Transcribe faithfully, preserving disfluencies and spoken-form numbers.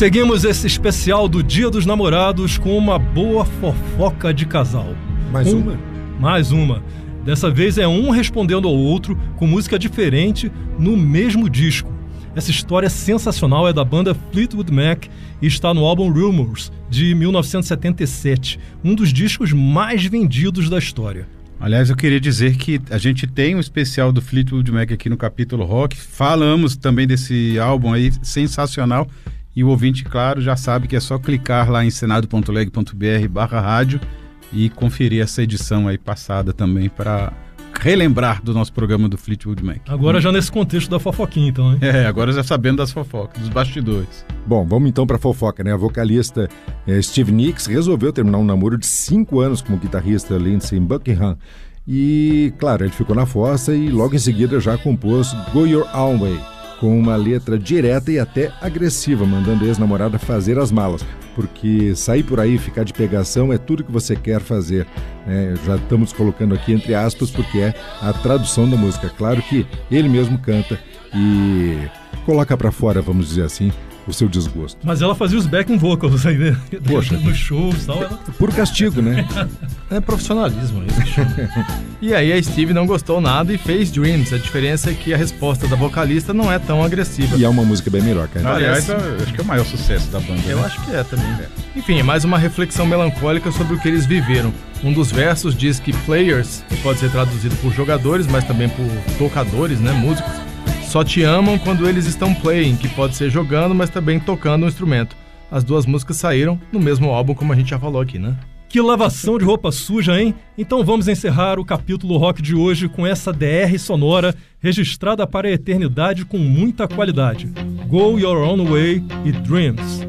Seguimos esse especial do Dia dos Namorados com uma boa fofoca de casal. Mais um, uma? Mais uma. Dessa vez é um respondendo ao outro com música diferente no mesmo disco. Essa história sensacional é da banda Fleetwood Mac e está no álbum Rumours, de mil novecentos e setenta e sete, um dos discos mais vendidos da história. Aliás, eu queria dizer que a gente tem um especial do Fleetwood Mac aqui no capítulo rock. Falamos também desse álbum aí, sensacional. E o ouvinte, claro, já sabe que é só clicar lá em senado ponto leg ponto br barra rádio e conferir essa edição aí passada também para relembrar do nosso programa do Fleetwood Mac. Agora já nesse contexto da fofoquinha, então, hein? É, agora já sabendo das fofocas, dos bastidores. Bom, vamos então para a fofoca, né? A vocalista eh, Stevie Nicks resolveu terminar um namoro de cinco anos com o guitarrista Lindsey Buckingham. E, claro, ele ficou na fossa e logo em seguida já compôs Go Your Own Way, com uma letra direta e até agressiva, mandando a ex-namorada fazer as malas, porque sair por aí, ficar de pegação é tudo que você quer fazer, né? Já estamos colocando aqui entre aspas, porque é a tradução da música. Claro que ele mesmo canta e coloca pra fora, vamos dizer assim, o seu desgosto. Mas ela fazia os backing vocals aí, né? Poxa. Nos shows e tal. Ela... Por castigo, né? É profissionalismo isso. E aí a Stevie não gostou nada e fez Dreams. A diferença é que a resposta da vocalista não é tão agressiva. E é uma música bem melhor, cara. Aliás, eu acho que é o maior sucesso da banda. Eu né? acho que é também. É. Enfim, é mais uma reflexão melancólica sobre o que eles viveram. Um dos versos diz que players, que pode ser traduzido por jogadores, mas também por tocadores, né, músicos, só te amam quando eles estão playing, que pode ser jogando, mas também tocando um instrumento. As duas músicas saíram no mesmo álbum, como a gente já falou aqui, né? Que lavação de roupa suja, hein? Então vamos encerrar o capítulo rock de hoje com essa D R sonora registrada para a eternidade com muita qualidade. Go Your Own Way e Dreams.